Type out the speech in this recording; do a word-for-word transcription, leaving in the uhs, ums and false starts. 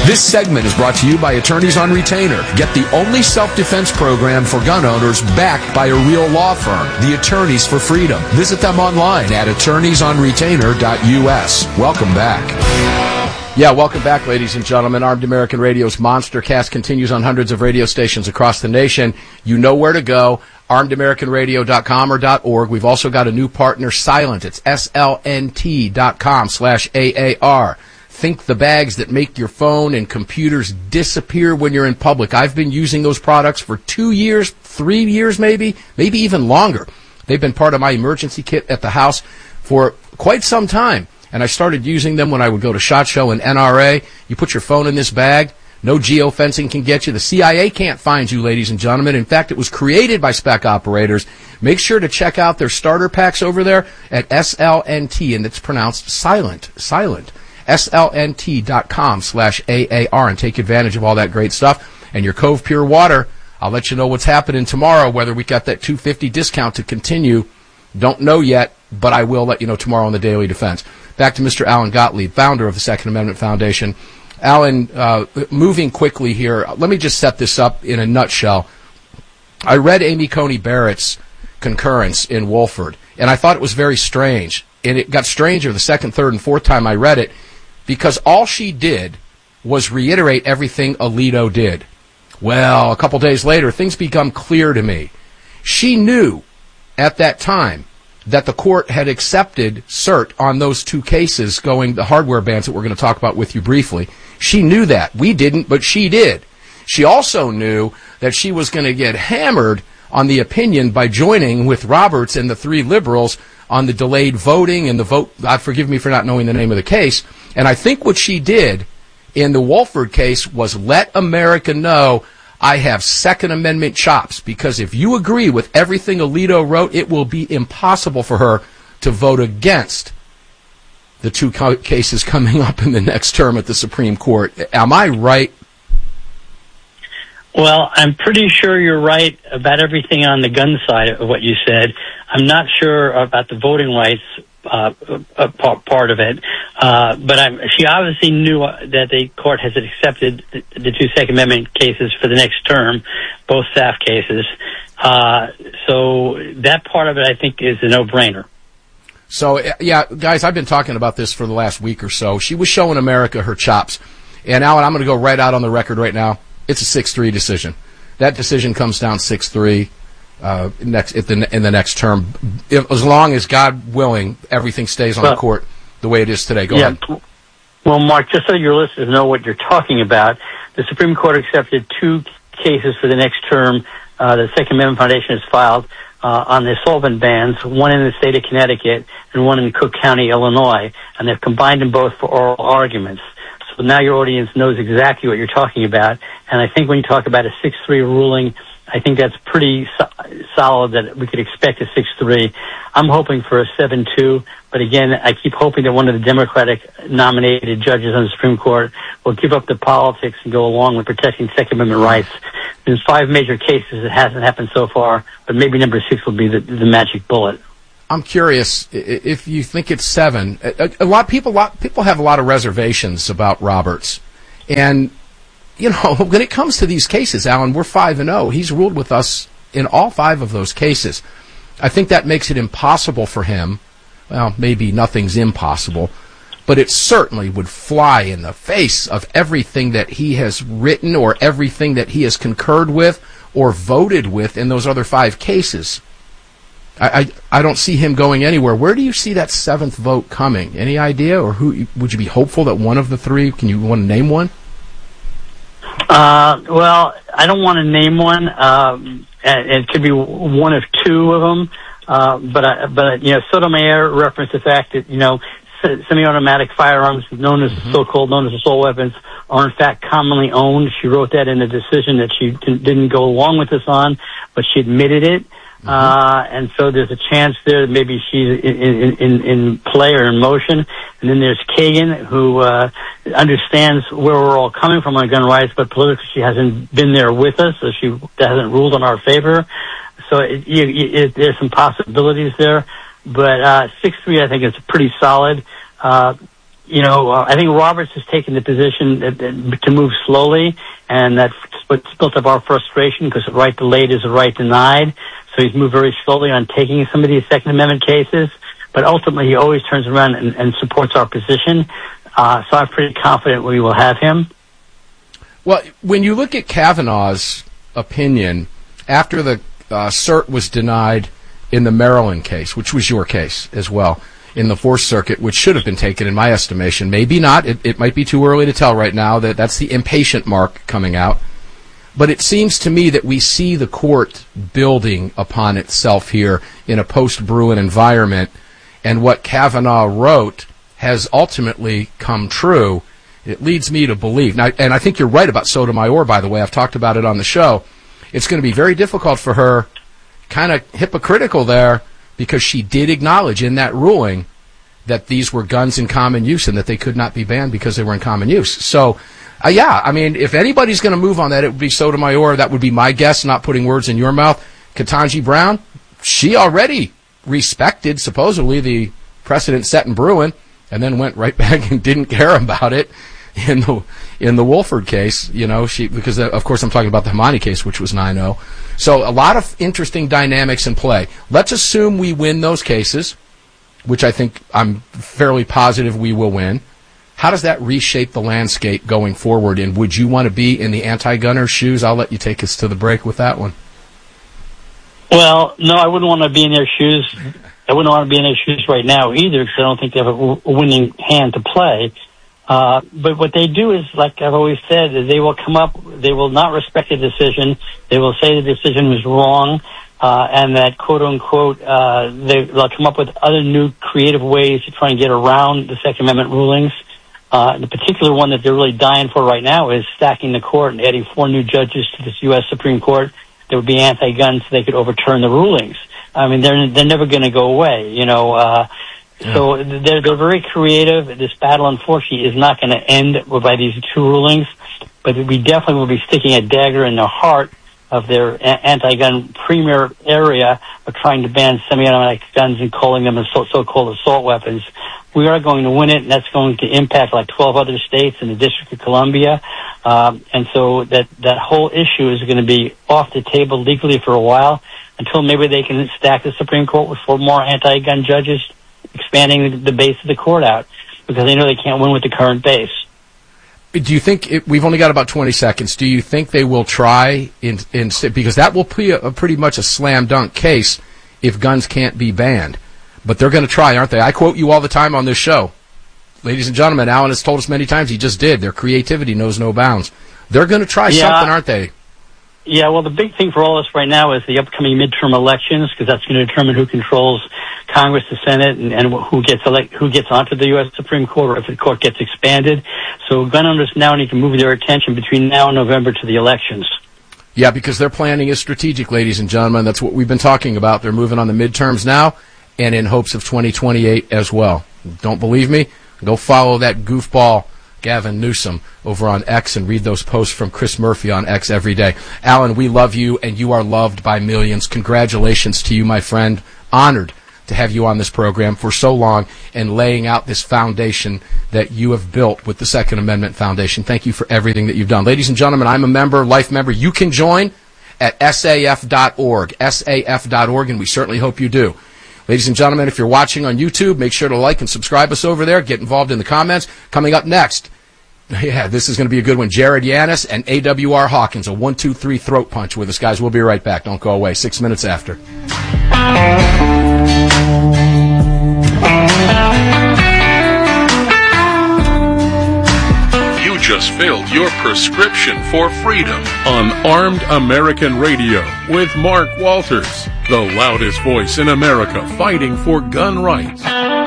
This segment is brought to you by Attorneys on Retainer. Get the only self-defense program for gun owners backed by a real law firm, the Attorneys for Freedom. Visit them online at attorneys on retainer dot U S. Welcome back. Yeah, welcome back, ladies and gentlemen. Armed American Radio's Monster Cast continues on hundreds of radio stations across the nation. You know where to go, armed american radio dot com or .org. We've also got a new partner, Silent. It's S L N T dot com slash A A R. Think the bags that make your phone and computers disappear when you're in public. I've been using those products for two years, three years maybe, maybe even longer. They've been part of my emergency kit at the house for quite some time. And I started using them when I would go to SHOT Show and N R A. You put your phone in this bag. No geofencing can get you. The C I A can't find you, ladies and gentlemen. In fact, it was created by spec operators. Make sure to check out their starter packs over there at S L N T, and it's pronounced silent, silent. S L N T dot com slash A A R, and take advantage of all that great stuff. And your Cove Pure Water, I'll let you know what's happening tomorrow, whether we got that two hundred fifty dollars discount to continue. Don't know yet, but I will let you know tomorrow on the Daily Defense. Back to Mister Alan Gottlieb, founder of the Second Amendment Foundation. Alan, uh, moving quickly here, let me just set this up in a nutshell. I read Amy Coney Barrett's concurrence in Wolford, and I thought it was very strange. And it got stranger the second, third, and fourth time I read it, because all she did was reiterate everything Alito did. Well, a couple days later, things become clear to me. She knew at that time that the court had accepted cert on those two cases going, the hardware bans that we're going to talk about with you briefly. She knew that. We didn't, but she did. She also knew that she was going to get hammered on the opinion by joining with Roberts and the three liberals on the delayed voting and the vote. God forgive me for not knowing the name of the case. And I think what she did in the Wolford case was let America know I have Second Amendment chops, because if you agree with everything Alito wrote, it will be impossible for her to vote against the two co- cases coming up in the next term at the Supreme Court. Am I right? Well, I'm pretty sure you're right about everything on the gun side of what you said. I'm not sure about the voting rights uh, uh, part of it, uh, but I'm, she obviously knew that the court has accepted the, the two Second Amendment cases for the next term, both S A F cases. Uh, so that part of it, I think, is a no-brainer. So, yeah, guys, I've been talking about this for the last week or so. She was showing America her chops. And, Alan, I'm going to go right out on the record right now. It's a six three decision. That decision comes down six three uh, next in the, in the next term, if, as long as, God willing, everything stays on well, the court the way it is today. Go yeah, ahead. Well, Mark, just so your listeners know what you're talking about, the Supreme Court accepted two cases for the next term. Uh, the Second Amendment Foundation has filed uh, on the solvent bans, one in the state of Connecticut and one in Cook County, Illinois, and they've combined them both for oral arguments. So now your audience knows exactly what you're talking about. And I think when you talk about a six three ruling, I think that's pretty so- solid that we could expect a six three. I'm hoping for a seven two, but again, I keep hoping that one of the Democratic-nominated judges on the Supreme Court will give up the politics and go along with protecting Second Amendment rights. There's five major cases. It hasn't happened so far, but maybe number six will be the, the magic bullet. I'm curious if you think it's seven. A, a lot of people, a lot people have a lot of reservations about Roberts, and you know when it comes to these cases, Alan, we're five and zero. He's ruled with us in all five of those cases. I think that makes it impossible for him. Well, maybe nothing's impossible, but it certainly would fly in the face of everything that he has written or everything that he has concurred with or voted with in those other five cases. I, I, I don't see him going anywhere. Where do you see that seventh vote coming? Any idea? Or who would you be hopeful that one of the three? Can you want to name one? Uh, well, I don't want to name one. Um, it could be one of two of them. Uh, but, I, but you know, Sotomayor referenced the fact that, you know, semi-automatic firearms, known as mm-hmm. so-called known as assault weapons, are in fact commonly owned. She wrote that in a decision that she didn't go along with this on, but she admitted it. Mm-hmm. Uh, and so there's a chance there that maybe she's in, in, in, in play or in motion. And then there's Kagan, who, uh, understands where we're all coming from on gun rights, but politically she hasn't been there with us, so she hasn't ruled in our favor. So it, it, it, there's some possibilities there. But, uh, six three, I think is pretty solid. Uh, you know, uh, I think Roberts has taken the position that, that, to move slowly, and that's what's built up our frustration, because the right delayed is a right denied. So he's moved very slowly on taking some of these Second Amendment cases, but ultimately he always turns around and, and supports our position. Uh, so I'm pretty confident we will have him. Well, when you look at Kavanaugh's opinion after the uh, cert was denied in the Maryland case, which was your case as well, in the Fourth Circuit, which should have been taken in my estimation. Maybe not. It, it might be too early to tell right now. That that's the impatient mark coming out. But it seems to me that we see the court building upon itself here in a post-Bruen environment, and what Kavanaugh wrote has ultimately come true. It leads me to believe, now, and I think you're right about Sotomayor, by the way. I've talked about it on the show. It's going to be very difficult for her, kind of hypocritical there, because she did acknowledge in that ruling that these were guns in common use and that they could not be banned because they were in common use. So, uh, yeah, I mean, if anybody's going to move on that, it would be Sotomayor. That would be my guess, not putting words in your mouth. Ketanji Brown, she already respected, supposedly, the precedent set in Bruen, and then went right back and didn't care about it in the in the Wolford case, you know, she because uh, of course I'm talking about the Hamani case, which was nine oh. So a lot of interesting dynamics in play. Let's assume we win those cases, which I think I'm fairly positive we will win. How does that reshape the landscape going forward? And would you want to be in the anti-gunner shoes? I'll let you take us to the break with that one. Well, no, I wouldn't want to be in their shoes. I wouldn't want to be in their shoes right now either, because I don't think they have a, a winning hand to play. Uh, but what they do is, like I've always said, is they will come up, they will not respect the decision. They will say the decision was wrong, uh, and that, quote unquote, uh, they, they'll come up with other new creative ways to try and get around the Second Amendment rulings. Uh, the particular one that they're really dying for right now is stacking the court and adding four new judges to this U S Supreme Court that would be anti-gun so they could overturn the rulings. I mean, they're they're never going to go away, you know. Uh, yeah. So they're they're very creative. This battle, unfortunately, is not going to end by these two rulings, but we definitely will be sticking a dagger in the heart of their a- anti-gun premier area of trying to ban semi-automatic guns and calling them so- so-called assault weapons. We are going to win it, and that's going to impact like twelve other states and the District of Columbia. Um, and so that, that whole issue is going to be off the table legally for a while, until maybe they can stack the Supreme Court with four more anti-gun judges, expanding the base of the court out, because they know they can't win with the current base. Do you think, it, we've only got about twenty seconds, do you think they will try, in, in because that will be a, a pretty much a slam dunk case if guns can't be banned? But they're going to try, aren't they? I quote you all the time on this show. Ladies and gentlemen, Alan has told us many times, he just did. Their creativity knows no bounds. They're going to try yeah. something, aren't they? Yeah, well, the big thing for all of us right now is the upcoming midterm elections, because that's going to determine who controls Congress, the Senate, and, and who gets elect, who gets onto the U S Supreme Court, or if the court gets expanded. So gun owners now need to move their attention between now and November to the elections. Yeah, because their planning is strategic, ladies and gentlemen. That's what we've been talking about. They're moving on the midterms now, and in hopes of twenty twenty-eight as well. Don't believe me? Go follow that goofball Gavin Newsom over on X and read those posts from Chris Murphy on X every day. Alan, we love you, and you are loved by millions. Congratulations to you, my friend. Honored to have you on this program for so long and laying out this foundation that you have built with the Second Amendment Foundation. Thank you for everything that you've done. Ladies and gentlemen, I'm a member, life member. You can join at S A F dot org, S A F dot org, and we certainly hope you do. Ladies and gentlemen, if you're watching on YouTube, make sure to like and subscribe us over there. Get involved in the comments. Coming up next, yeah, this is going to be a good one. Jared Yanis and A W R Hawkins, a one, two, three throat punch with us, guys. We'll be right back. Don't go away. Six minutes after. You just filled your prescription for freedom on Armed American Radio with Mark Walters, the loudest voice in America fighting for gun rights.